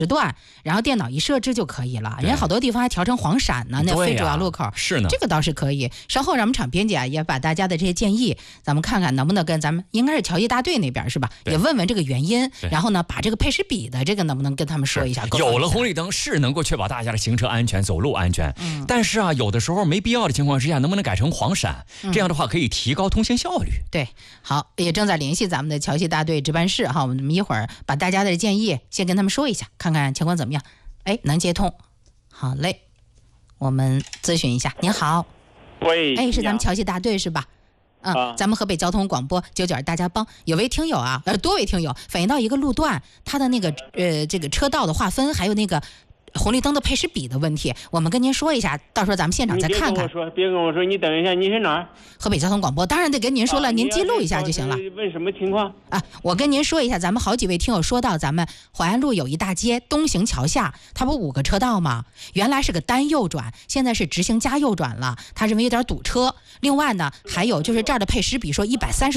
段，然后电脑一设置就可以了。人家好多地方还调成黄闪呢，那非主要路口是呢， 这个倒是可以。稍后让我们厂编辑也把大家的这些建议，咱们看看能不能跟咱们应该是侨谊大队那边是吧，也问问这个原因，然后呢把这个配时比的这个能不能跟他们说一下。 有了红绿灯是能够确保大家的行车安全、走路安全，但是啊，有的时候没必要的情况之下，能不能改成黄闪？这样的话可以提高通行效率。 对，好，也正在联系咱们的侨系大队值班室哈，我们一会儿把大家的建议先跟他们说一下，看看情况怎么样。哎，能接通，好嘞，我们咨询一下。您好， 喂， 哎，是咱们侨系大队是吧？咱们河北交通广播92大家帮有位听友啊，多位听友反映到一个路段，它的那个这个车道的划分，还有那个红绿灯的配时比的问题，我们跟您说一下，到时候咱们现场再看看。 别跟我说，你等一下，你是哪儿？ 河北交通广播，当然得跟您说了，您记录一下就行了。 问什么情况啊？我跟您说一下，咱们好几位听友说到，咱们淮安路有一大街东行桥下，它不5个车道吗？原来是个单右转，现在是直行加右转了，他认为有点堵车。另外呢，还有就是这儿的配时比说130